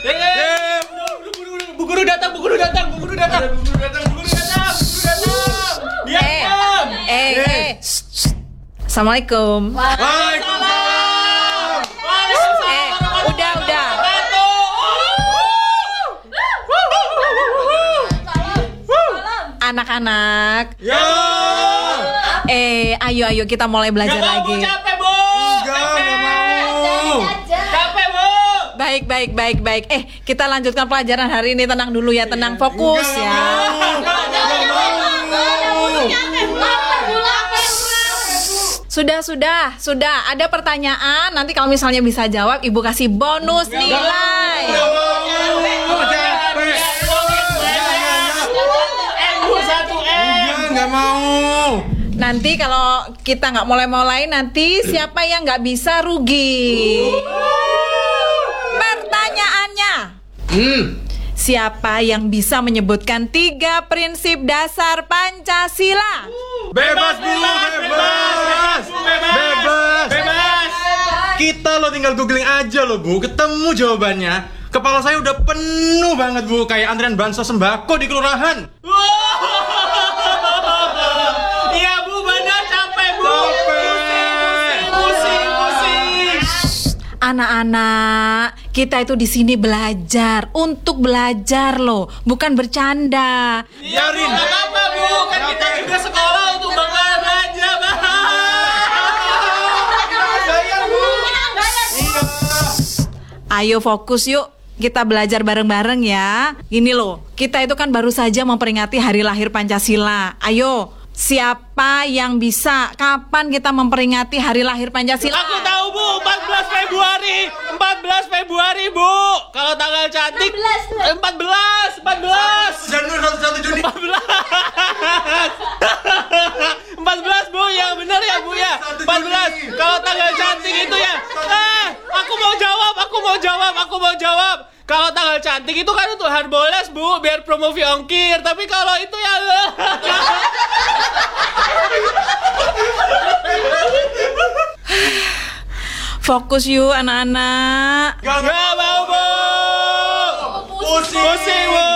Bu guru datang. Diam. Assalamualaikum. Waalaikumsalam. Udah. Anak-anak. Ya. Ayo kita mulai belajar lagi. Capek, Bu. Enggak mau. Capek, Bu. Baik. Kita lanjutkan pelajaran hari ini. Tenang dulu ya, tenang, fokus ya. Sudah. Ada pertanyaan. Nanti kalau misalnya bisa jawab, Ibu kasih bonus nilai. Enggak mau. Nanti kalau kita nggak mulai, nanti siapa yang nggak bisa rugi. Pertanyaannya, siapa yang bisa menyebutkan 3 prinsip dasar Pancasila? Bebas, Bu. Bebas. Kita lo tinggal googling aja lo, Bu. Ketemu jawabannya. Kepala saya udah penuh banget, Bu. Kayak antrian bansos sembako di kelurahan. Iya, Bu. Benar capek, Bu. Pusing. Anak-anak, kita itu di sini belajar, untuk belajar loh, bukan bercanda. Biarin. Enggak apa-apa, Bu. Kan kita juga sekolah untuk bakalan belajar, Bang. Ayo fokus yuk, kita belajar bareng-bareng ya. Gini loh, kita itu kan baru saja memperingati hari lahir Pancasila. Ayo, siapa yang bisa? Kapan kita memperingati hari lahir Pancasila? Aku tahu, Bu. 14 Februari, Bu. Kalau tanggal cantik 14 Januari 1 Juni 14 Bu, yang benar ya, Bu ya. 14. Kalau tanggal cantik itu ya. Aku mau jawab. Kalau tanggal cantik itu kan untuk Harbolnas, Bu, biar promosi ongkir. Tapi kalau itu ya Fokus yuk anak-anak. Gak mau, Bu. Pusing, Bu.